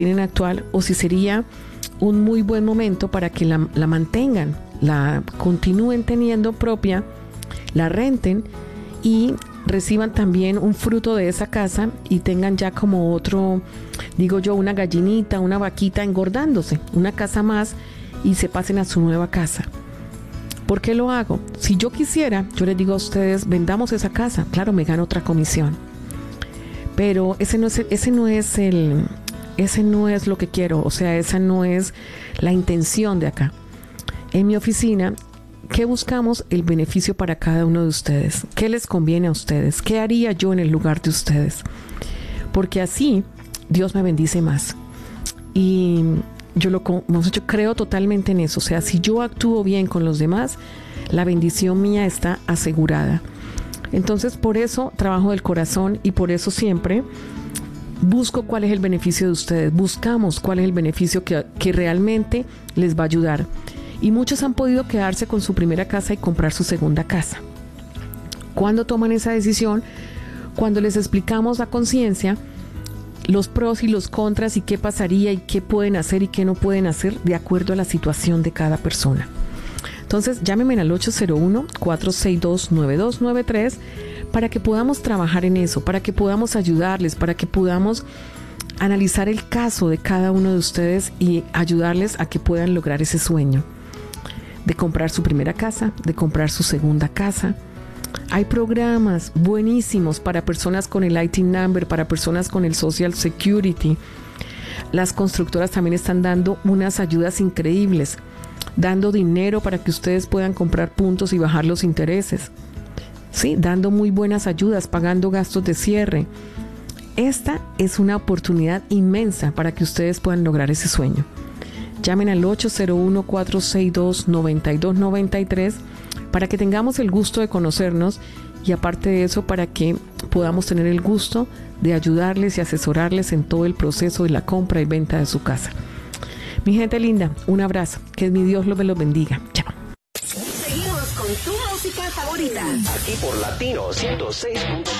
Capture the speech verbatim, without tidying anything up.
tienen actual o si sería un muy buen momento para que la, la mantengan, la continúen teniendo propia, la renten y reciban también un fruto de esa casa y tengan ya como otro, digo yo, una gallinita, una vaquita engordándose, una casa más y se pasen a su nueva casa. ¿Por qué lo hago? Si yo quisiera, yo les digo a ustedes, vendamos esa casa, claro, me gano otra comisión. Pero ese no es el, ese no es el, ese no es lo que quiero, o sea, esa no es la intención de acá. En mi oficina, ¿qué buscamos? El beneficio para cada uno de ustedes. ¿Qué les conviene a ustedes? ¿Qué haría yo en el lugar de ustedes? Porque así Dios me bendice más. Y yo lo yo creo totalmente en eso. O sea, si yo actúo bien con los demás, la bendición mía está asegurada. Entonces, por eso trabajo del corazón y por eso siempre busco cuál es el beneficio de ustedes. Buscamos cuál es el beneficio que, que realmente les va a ayudar. Y muchos han podido quedarse con su primera casa y comprar su segunda casa. ¿Cuándo toman esa decisión? Cuando les explicamos a conciencia los pros y los contras y qué pasaría y qué pueden hacer y qué no pueden hacer de acuerdo a la situación de cada persona. Entonces, llámenme al ocho cero uno, cuatro seis dos, nueve dos nueve tres para que podamos trabajar en eso, para que podamos ayudarles, para que podamos analizar el caso de cada uno de ustedes y ayudarles a que puedan lograr ese sueño de comprar su primera casa, de comprar su segunda casa. Hay programas buenísimos para personas con el I T number, para personas con el Social Security. Las constructoras también están dando unas ayudas increíbles, dando dinero para que ustedes puedan comprar puntos y bajar los intereses. Sí, dando muy buenas ayudas, pagando gastos de cierre. Esta es una oportunidad inmensa para que ustedes puedan lograr ese sueño. Llamen al ocho cero uno, cuatro seis dos, nueve dos nueve tres para que tengamos el gusto de conocernos y aparte de eso para que podamos tener el gusto de ayudarles y asesorarles en todo el proceso de la compra y venta de su casa. Mi gente linda, un abrazo. Que mi Dios los bendiga. Chao. Seguimos con tu música favorita. Aquí por Latino ciento seis punto tres.